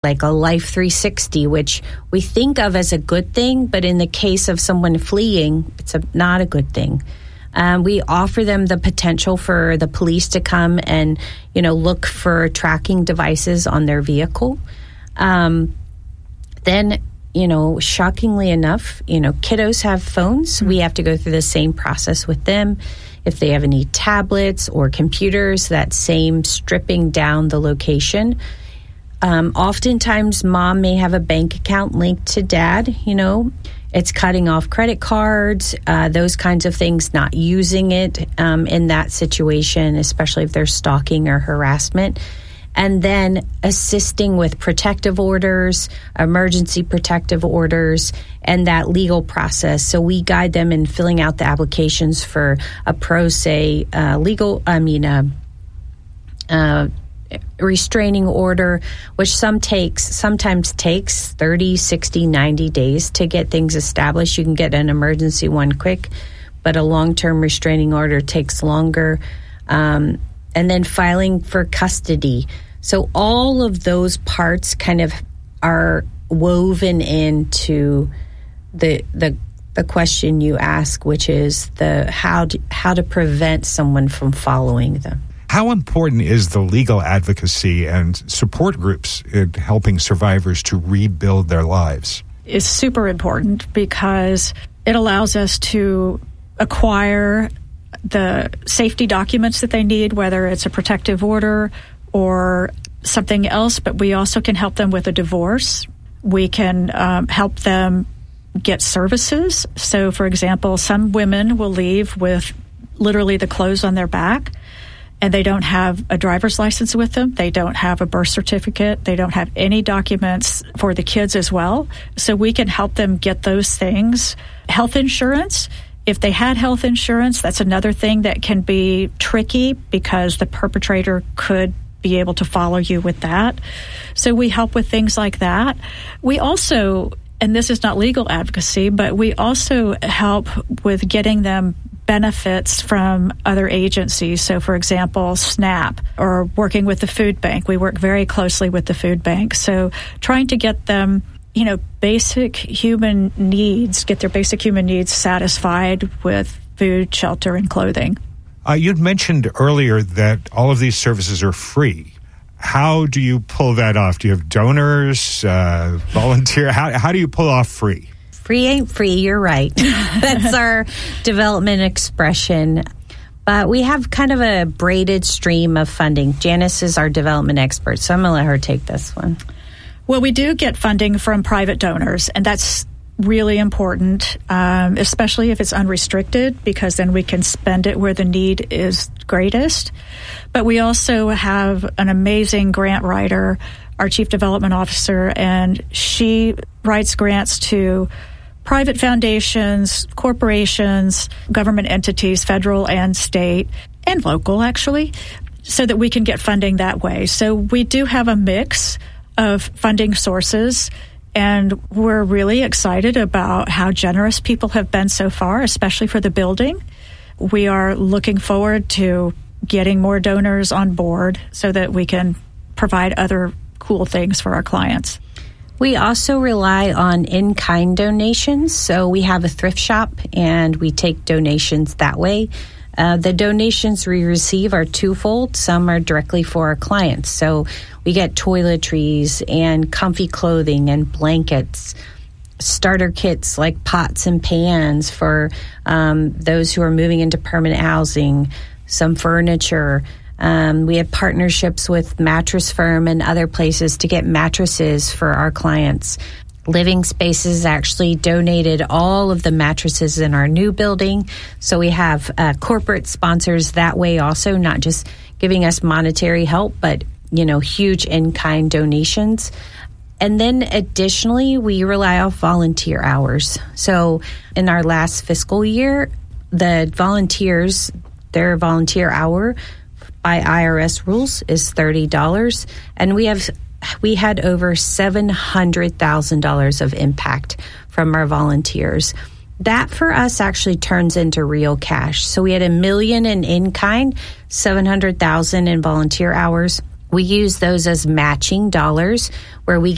like a Life 360, which we think of as a good thing, but in the case of someone fleeing, it's not a good thing. We offer them the potential for the police to come and, look for tracking devices on their vehicle. Then, shockingly enough, kiddos have phones. We have to go through the same process with them. If they have any tablets or computers, that same stripping down the location. Oftentimes, mom may have a bank account linked to dad, It's cutting off credit cards, those kinds of things, not using it in that situation, especially if there's stalking or harassment. And then assisting with protective orders, emergency protective orders, and that legal process. So we guide them in filling out the applications for a pro se restraining order, which sometimes takes 30, 60, 90 days to get things established. You can get an emergency one quick, but a long-term restraining order takes longer. And then filing for custody. So all of those parts kind of are woven into the question you ask, which is how to prevent someone from following them. How important is the legal advocacy and support groups in helping survivors to rebuild their lives? It's super important because it allows us to acquire the safety documents that they need, whether it's a protective order or something else, but we also can help them with a divorce. We can help them get services. So, for example, some women will leave with literally the clothes on their back, and they don't have a driver's license with them. They don't have a birth certificate. They don't have any documents for the kids as well. So we can help them get those things. Health insurance. If they had health insurance, that's another thing that can be tricky because the perpetrator could be able to follow you with that. So we help with things like that. We also, and this is not legal advocacy, but we also help with getting them benefits from other agencies. So, for example, SNAP or working with the food bank. We work very closely with the food bank. So trying to get them, basic human needs, get their basic human needs satisfied with food, shelter, and clothing. You'd mentioned earlier that all of these services are free. How do you pull that off? Do you have donors, volunteer? How do you pull off free? Free ain't free, you're right. That's our development expression. But we have kind of a braided stream of funding. Janice is our development expert, so I'm going to let her take this one. Well, we do get funding from private donors, and that's really important, especially if it's unrestricted, because then we can spend it where the need is greatest. But we also have an amazing grant writer, our Chief Development Officer, and she writes grants to private foundations, corporations, government entities, federal and state, and local, actually, so that we can get funding that way. So we do have a mix of funding sources, and we're really excited about how generous people have been so far, especially for the building. We are looking forward to getting more donors on board so that we can provide other cool things for our clients. We also rely on in-kind donations. So we have a thrift shop, and we take donations that way. The donations we receive are twofold. Some are directly for our clients. So we get toiletries and comfy clothing and blankets, starter kits like pots and pans for those who are moving into permanent housing, some furniture. We have partnerships with Mattress Firm and other places to get mattresses for our clients. Living Spaces actually donated all of the mattresses in our new building. So we have corporate sponsors that way also, not just giving us monetary help, but, huge in-kind donations. And then additionally, we rely on volunteer hours. So in our last fiscal year, the volunteers, their volunteer hour by IRS rules is $30. And we had over $700,000 of impact from our volunteers. That for us actually turns into real cash. So we had $1 million in kind, $700,000 in volunteer hours. We use those as matching dollars where we